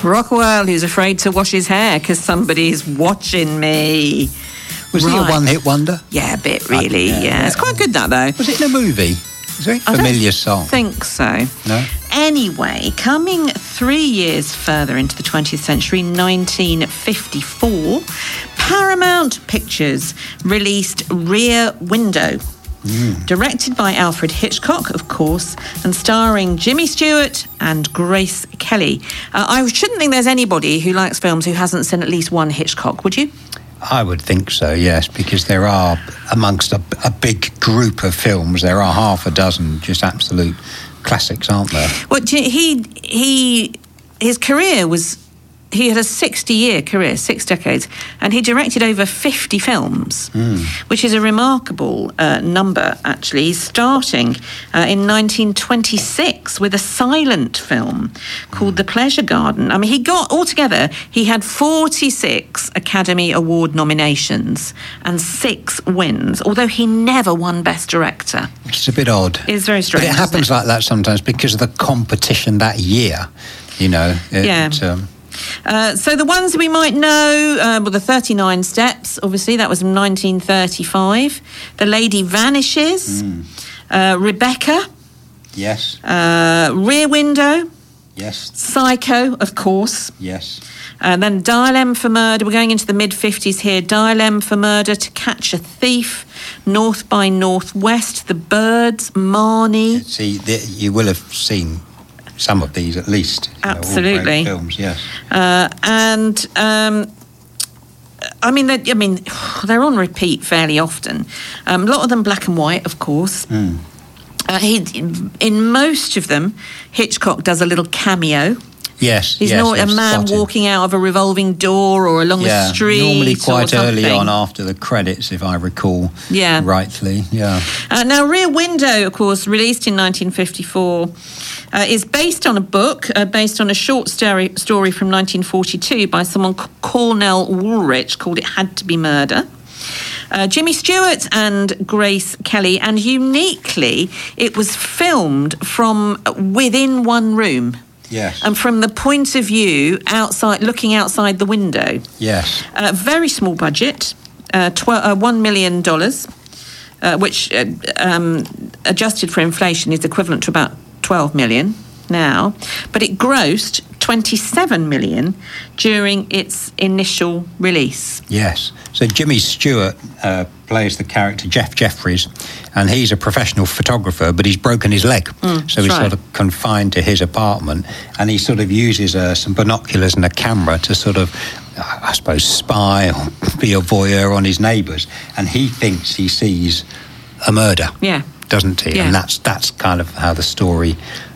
Rockwell, who's afraid to wash his hair because somebody's watching me. Was he a one-hit wonder? Yeah, a bit, really, yeah. It's quite good, that, though. Was it in a movie? Is it a familiar song? I think so. No? Anyway, coming 3 years further into the 20th century, 1954, Paramount Pictures released Rear Window. Directed by Alfred Hitchcock, of course, and starring Jimmy Stewart and Grace Kelly. I shouldn't think there's anybody who likes films who hasn't seen at least one Hitchcock, would you? I would think so, yes, because there are, amongst a big group of films, there are half a dozen just absolute classics, aren't there? Well, his career was... He had a 60-year career, 6 decades, and he directed over 50 films, which is a remarkable number, actually. He's starting in 1926 with a silent film called The Pleasure Garden. I mean, he had 46 Academy Award nominations and 6 wins, although he never won Best Director. Which is a bit odd. It's very strange. But it happens like that sometimes because of the competition that year, you know. So the ones we might know, the 39 Steps, obviously, that was 1935. The Lady Vanishes. Rebecca. Yes. Rear Window. Yes. Psycho, of course. Yes. Then Dial M for Murder. We're going into the mid-50s here. Dial M for Murder, To Catch a Thief, North by Northwest, The Birds, Marnie. See, you will have seen some of these at least. Absolutely. All great films, yes. They're on repeat fairly often. A lot of them black and white, of course. In most of them, Hitchcock does a little cameo. Yes, he's not a man walking out of a revolving door or along the street. Normally quite early on after the credits, if I recall rightly. Now, Rear Window, of course, released in 1954, is based on a book, based on a short story from 1942 by someone Cornell Woolrich called It Had to Be Murder. Jimmy Stewart and Grace Kelly, and uniquely, it was filmed from within one room. Yes. And from the point of view looking outside the window. Yes. Very small budget, $1 million, which adjusted for inflation is equivalent to about 12 million now. But it grossed 27 million during its initial release. Yes. So Jimmy Stewart plays the character Jeff Jeffries, and he's a professional photographer, but he's broken his leg. So he's sort of confined to his apartment, and he sort of uses some binoculars and a camera to sort of, I suppose, spy or be a voyeur on his neighbours. And he thinks he sees a murder. Yeah. Doesn't he? Yeah. And that's kind of how the story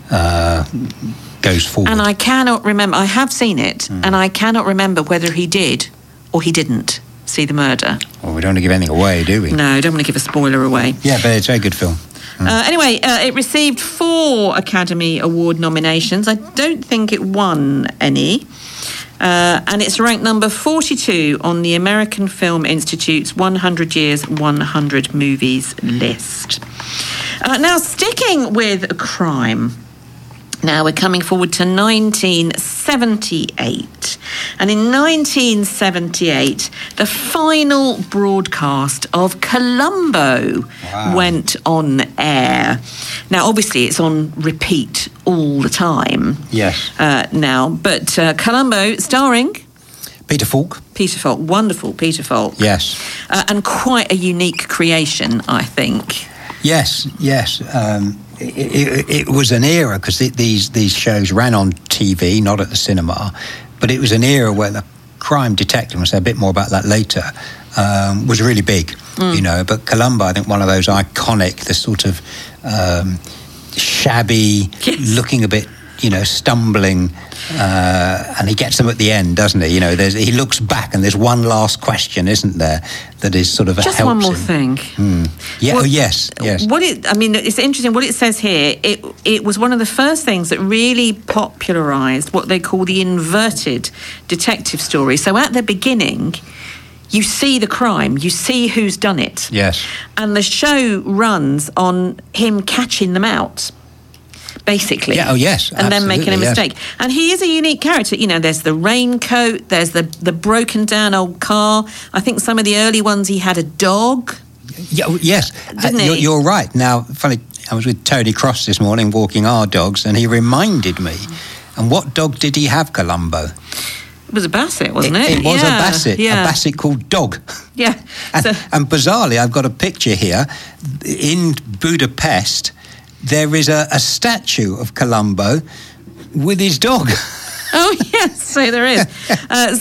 goes forward. And I cannot remember, I have seen it, and I cannot remember whether he did or he didn't see the murder. Well, we don't want to give anything away, do we? No, don't want to give a spoiler away. Yeah, but it's a very good film. Anyway, it received 4 Academy Award nominations. I don't think it won any. And it's ranked number 42 on the American Film Institute's 100 Years, 100 Movies list. Now, sticking with crime. Now we're coming forward to 1978. And in 1978, the final broadcast of Columbo went on air. Now, obviously, it's on repeat all the time. Yes. Now, but Columbo starring... Peter Falk. Peter Falk, wonderful Peter Falk. Yes. And quite a unique creation, I think. Yes. It was an era, because these shows ran on TV, not at the cinema, but it was an era where the crime detective, we'll say a bit more about that later, was really big, you know. But Columbo, I think one of those iconic, the sort of shabby, looking a bit, you know, stumbling, and he gets them at the end, doesn't he? You know, he looks back and there's one last question, isn't there, that is sort of just helps one more him. thing. Yeah. Yes. It's interesting. What it says here, it was one of the first things that really popularised what they call the inverted detective story. So at the beginning, you see the crime, you see who's done it. Yes. And the show runs on him catching them out. basically. Yeah, oh yes, and then making a mistake. Yes. And he is a unique character. You know, there's the raincoat, there's the broken down old car. I think some of the early ones he had a dog. Yeah, yes, Didn't he? You're right. Now, funny, I was with Tony Cross this morning walking our dogs, and he reminded me. And what dog did he have, Columbo? It was a Basset, wasn't it? It was a Basset, yeah. a Basset called Dog. Yeah. And bizarrely, I've got a picture here. In Budapest, there is a statue of Columbo with his dog. Oh, yes, so there is.